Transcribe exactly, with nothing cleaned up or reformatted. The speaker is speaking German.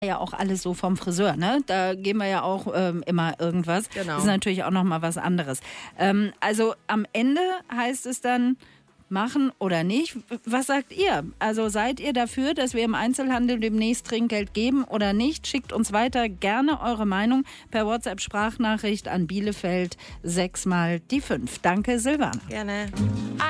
Ja, auch alles so vom Friseur, ne? Da geben wir ja auch ähm, immer irgendwas. Genau. Das ist natürlich auch nochmal was anderes. Ähm, also am Ende heißt es dann, machen oder nicht. Was sagt ihr? Also seid ihr dafür, dass wir im Einzelhandel demnächst Trinkgeld geben oder nicht? Schickt uns weiter gerne eure Meinung per WhatsApp-Sprachnachricht an Bielefeld sechs mal die fünf. Danke, Silvana. Gerne.